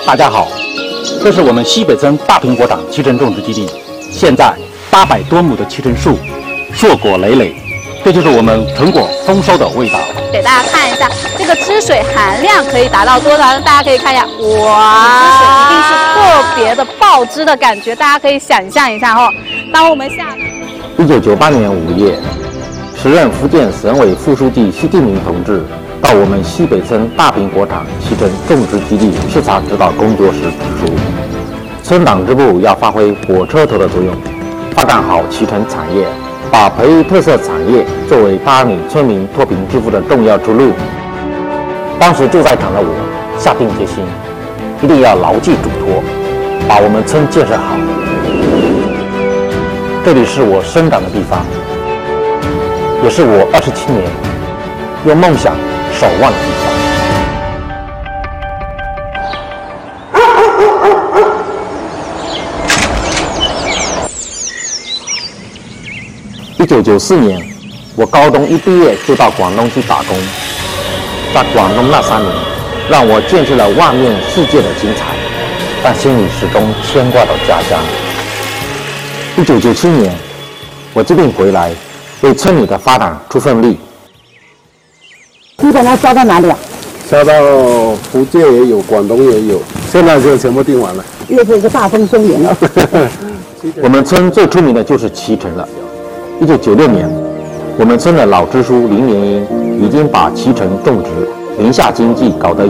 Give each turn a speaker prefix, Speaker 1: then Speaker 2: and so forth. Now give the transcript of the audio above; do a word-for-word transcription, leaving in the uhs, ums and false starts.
Speaker 1: 大家好，这是我们西北村大苹果场脐橙种植基地，现在八百多亩的脐橙树，硕果累累，这就是我们成果丰收的味道。
Speaker 2: 给大家看一下，这个汁水含量可以达到多少？大家可以看一下，哇，汁水一定是特别的爆汁的感觉，大家可以想象一下哦。当我们下
Speaker 3: 一九九八年五月，时任福建省委副书记徐定明同志到我们西北村大苹果场脐橙种植基地视察指导工作时指出，村党支部要发挥火车头的作用，发展好脐橙产业，把培育特色产业作为巴女村民脱贫致富的重要出路。当时住在场的我下定决心，一定要牢记嘱托，把我们村建设好。这里是我生长的地方，也是我二十七年用梦想守望的地方。一九九四年，我高中一毕业就到广东去打工，在广东那三年，让我见识了外面世界的精彩，但心里始终牵挂到家乡。一九九七年，我决定回来，为村里的发展出份力。
Speaker 4: 基本上销到哪里啊？
Speaker 5: 销到福建也有，广东也有，现在就全部订完了。
Speaker 4: 又是一个大丰收年了。
Speaker 3: 我们村最出名的就是脐橙了。一九九六年，我们村的老支书林连英已经把脐橙种植、林下经济搞得